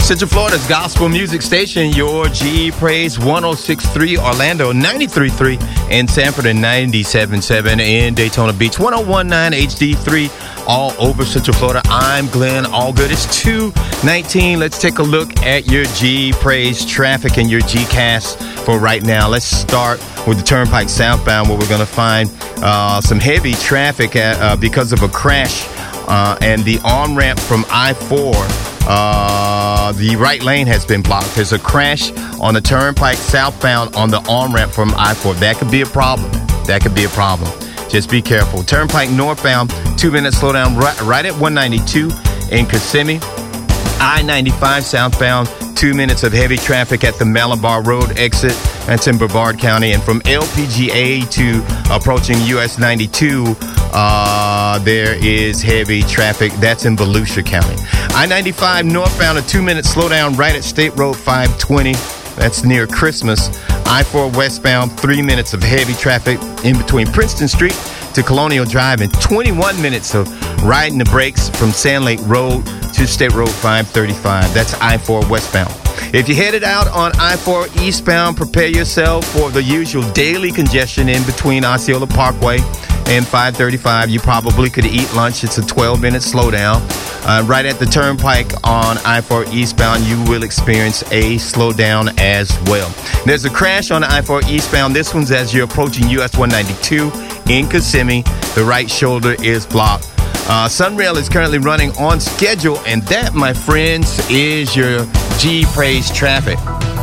Central Florida's gospel music station, your G Praise 106.3 Orlando, 93.3 in Sanford, and 97.7 in Daytona Beach, 101.9 HD3 all over Central Florida. I'm Glenn Allgood. It's 2:19. Let's take a look at your G Praise traffic and your Gcast for right now. Let's start with the Turnpike southbound, where we're going to find some heavy traffic because of a crash and the on-ramp from I-4. The right lane has been blocked. There's a crash on the Turnpike southbound on the on-ramp from I-4. That could be a problem. Just be careful. Turnpike northbound, 2-minute slowdown right at 192 in Kissimmee. I-95 southbound, 2 minutes of heavy traffic at the Malabar Road exit. That's in Brevard County. And from LPGA to approaching US 92, there is heavy traffic. That's in Volusia County. I-95 northbound, a 2-minute slowdown right at State Road 520. That's near Christmas. I-4 westbound, 3 minutes of heavy traffic in between Princeton Street to Colonial Drive, and 21 minutes of riding the brakes from Sand Lake Road to State Road 535. That's I-4 westbound. If you're headed out on I-4 eastbound, prepare yourself for the usual daily congestion in between Osceola Parkway and 535. You probably could eat lunch. It's a 12-minute slowdown. Right at the Turnpike on I-4 eastbound, you will experience a slowdown as well. There's a crash on I-4 eastbound. This one's as you're approaching US 192 in Kissimmee. The right shoulder is blocked. Sunrail is currently running on schedule, and that, my friends, is your G-Praise traffic.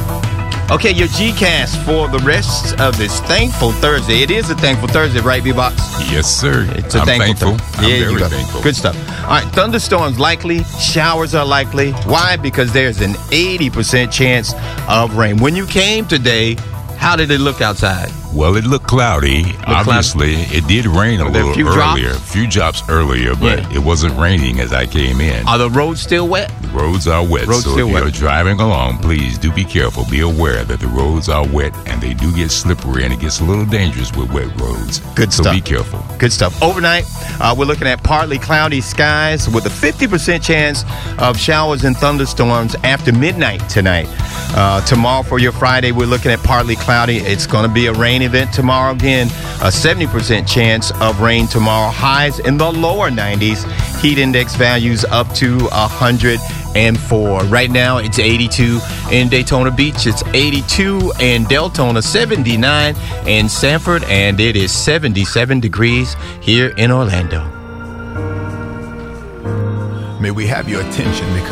Okay, your Gcast for the rest of this Thankful Thursday. It is a Thankful Thursday, right, B-Box? Yes, sir. It's a I'm thankful. I'm very thankful. Good stuff. All right, thunderstorms likely, showers are likely. Why? Because there's an 80% chance of rain. When you came today, how did it look outside? Well, it looked cloudy. Obviously, it did rain a little earlier. A few drops earlier, but it wasn't raining as I came in. Are the roads still wet? The roads are wet. So if you're driving along, please do be careful. Be aware that the roads are wet and they do get slippery, and it gets a little dangerous with wet roads. Good stuff. So be careful. Good stuff. Overnight, we're looking at partly cloudy skies with a 50% chance of showers and thunderstorms after midnight tonight. Tomorrow for your Friday, we're looking at partly cloudy. It's going to be a rain event tomorrow. Again, a 70% chance of rain tomorrow. Highs in the lower 90s. Heat index values up to 104. Right now, it's 82 in Daytona Beach. It's 82 in Deltona, 79 in Sanford, and it is 77 degrees here in Orlando. May we have your attention because